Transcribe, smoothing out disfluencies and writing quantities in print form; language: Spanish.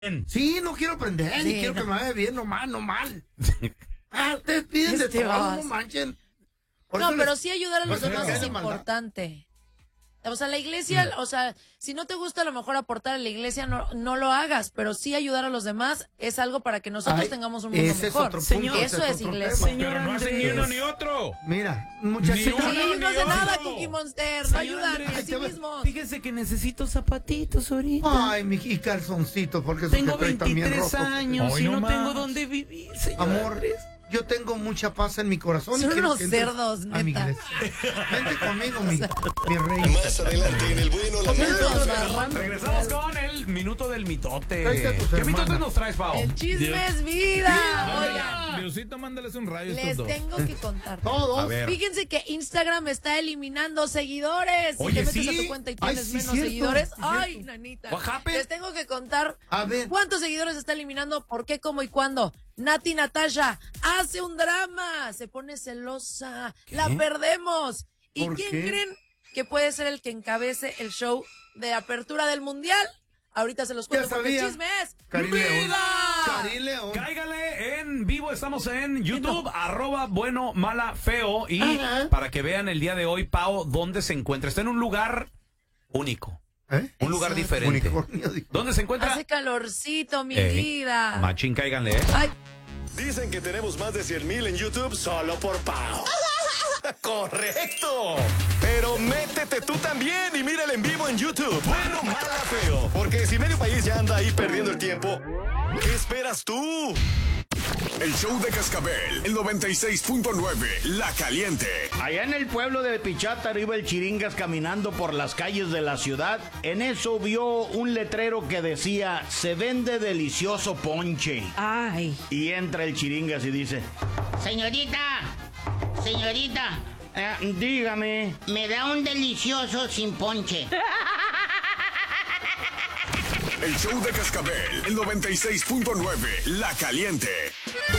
Sí, no quiero aprender, Sí, ni quiero no. que me vaya bien, no mal. Ustedes piden de todo, no manchen. Por No, eso pero les- sí ayudar a los por eso demás les es cae de maldad. importante. O sea, la iglesia, o sea, si no te gusta a lo mejor aportar a la iglesia, no lo hagas, pero sí ayudar a los demás es algo para que nosotros Ay, tengamos un mundo ese es mejor. otro punto, Eso ese es es otro iglesia. tema. Pero no hacen ni uno ni otro. Mira, muchas Ni señoras. uno. Sí, no hace Dios. nada, Cookie Monster, no ayudan ni a sí mismos. Fíjese que necesito zapatitos ahorita. Ay, y calzoncitos, porque eso Tengo que trae también 23 rojo. años Hoy y no no más. tengo dónde vivir, señor. Amor, yo tengo mucha paz en mi corazón. y Son quiero unos que entres cerdos, a mi neta. iglesia. Vente conmigo, mi rey. Más adelante en el bueno, la mala. Regresamos con el minuto del mitote. Tráete a tus ¿Qué hermanas. mitote nos traes, Pao? El chisme es vida. Oigan, Diosito, mándales un rayo a les estos dos. tengo que contar. Todos. A ver. Fíjense que Instagram está eliminando seguidores. Si Oye, te metes sí. a tu cuenta y Ay, tienes sí, menos cierto, seguidores, sí, ay, cierto. nanita. What happened? Les tengo que contar A ver. cuántos seguidores está eliminando, por qué, cómo y cuándo. Nati Natasha hace un drama, se pone celosa, la perdemos. ¿Y ¿Por quién qué? creen que puede ser el que encabece el show de apertura del mundial? Ahorita se los cuento Ya porque el sabía. chisme es Karim León. ¡Vida! Karim León. Cáigale en vivo, estamos en YouTube, @bueno, mala, feo. Y Ajá. para que vean el día de hoy, Pao, dónde se encuentra. Está en un lugar único, ¿Eh? un lugar Eso. diferente. Unicornio, dijo. ¿Dónde se encuentra? Hace calorcito, mi Ey, vida. Machín, cáiganle, ¿eh? Ay, Dicen que tenemos más de 100,000 en YouTube solo por Pau. ¡Correcto! Pero métete tú también y míralo en vivo en YouTube. Bueno, mala, feo. Porque si medio país ya anda ahí perdiendo el tiempo, ¿qué esperas tú? El show de Cascabel, el 96.9, La Caliente. Allá en el pueblo de Pichátaro iba el Chiringas caminando por las calles de la ciudad. En eso vio un letrero que decía, se vende delicioso ponche. Ay. Y entra el Chiringas y dice, Señorita, dígame. me da un delicioso sin ponche. El show de Cascabel, el 96.9, La Caliente.